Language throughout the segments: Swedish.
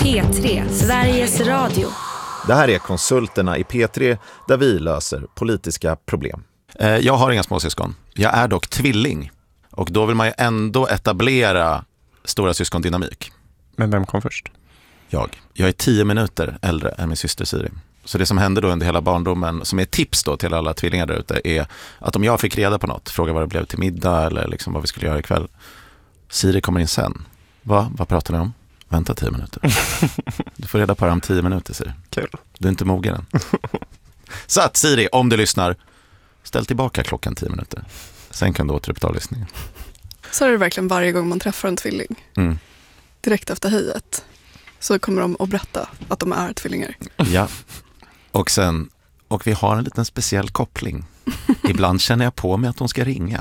P3, Sveriges Radio. Det här är Konsulterna i P3 där vi löser politiska problem. Jag har inga småsyskon. Jag är dock tvilling. Och då vill man ju ändå etablera stora syskondynamik. Men vem kom först? Jag är 10 minuter äldre än min syster Siri. Så det som hände då under hela barndomen, som är ett tips då till alla tvillingar där ute, är att om jag fick reda på något, fråga vad det blev till middag eller liksom vad vi skulle göra ikväll. Siri kommer in sen. Vad pratar ni om? Vänta 10 minuter. Du får reda på det om 10 minuter, Siri. Kul. Du är inte mogen än. Så att Siri, om du lyssnar, ställ tillbaka klockan 10 minuter. Sen kan du återuppta lyssningen. Så är det verkligen varje gång man träffar en tvilling. Mm. Direkt efter hejet så kommer de att berätta att de är tvillingar. Ja. Och vi har en liten speciell koppling. Ibland känner jag på mig att hon ska ringa.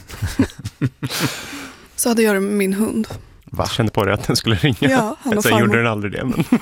Så hade jag det med min hund. Jag kände på det att den skulle ringa. Ja, han och sen farmor. gjorde den aldrig det. Men...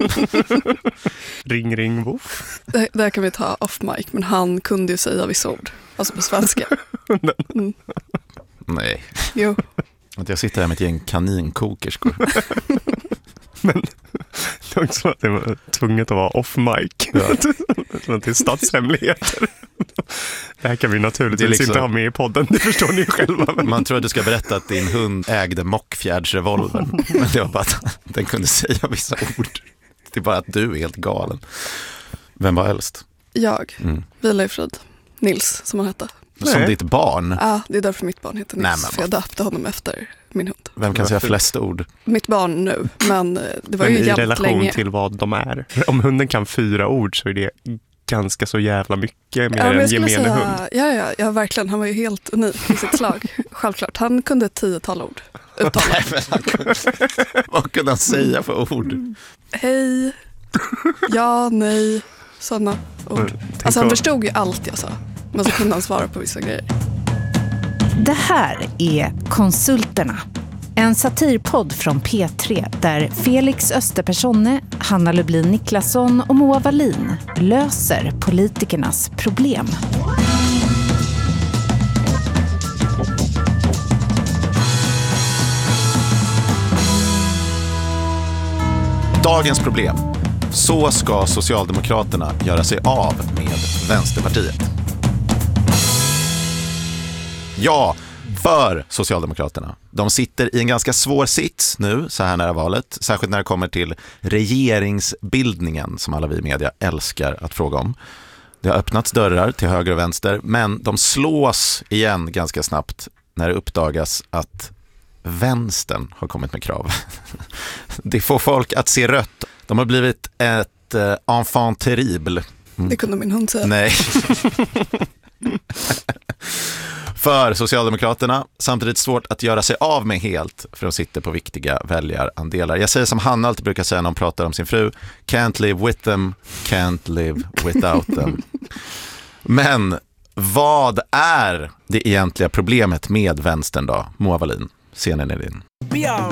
ring, woof. Det här kan vi ta off mic, men han kunde ju säga vissa ord. Alltså på svenska. Mm. Nej. Jo. Att jag sitter här med ett gäng kaninkokerskor. Men det är också att det var tvunget att vara off mic. Ja. Som till statshemligheter. Det här kan vi naturligtvis liksom... inte ha med i podden, det förstår ni själva. Men... Man tror att du ska berätta att din hund ägde mockfjärdsrevolvern. Men det var bara att den kunde säga vissa ord. Det är bara att du är helt galen. Vem var äldst? Jag. Vila i frid. Nils, som han hette. Som ditt barn? Ja, det är därför mitt barn heter Nils. Nej, men... För jag döpte honom efter min hund. Vem kan säga flest ord? Mitt barn nu, men det var men ju i jämt relation länge. till vad de är. Om hunden kan 4 ord så är det ganska så jävla mycket mer än gemene hund. Ja, verkligen. Han var ju helt unik i sitt slag. Självklart. Han kunde ett 10-tal ord. Vad kunde han säga för ord? Hej, ja, nej, sådana ord. Alltså han förstod ju allt jag sa. Men så kunde han svara på vissa grejer. Det här är Konsulterna. En satirpodd från P3 där Felix Österpersonne, Hanna Lublin Niklasson och Moa Wallin löser politikernas problem. Dagens problem. Så ska Socialdemokraterna göra sig av med Vänsterpartiet. Ja, för Socialdemokraterna. De sitter i en ganska svår sits nu, så här nära valet. Särskilt när det kommer till regeringsbildningen, som alla vi i media älskar att fråga om. Det har öppnats dörrar till höger och vänster, men de slås igen ganska snabbt när det uppdagas att vänstern har kommit med krav. Det får folk att se rött. De har blivit ett enfant terrible. Det kunde min hund säga. Nej. För Socialdemokraterna, samtidigt svårt att göra sig av med helt, för de sitter på viktiga väljarandelar. Jag säger som Hanna alltid brukar säga när hon pratar om sin fru: can't live with them, can't live without them. Men vad är det egentliga problemet med vänstern då? Moa Wallin, scenen är din.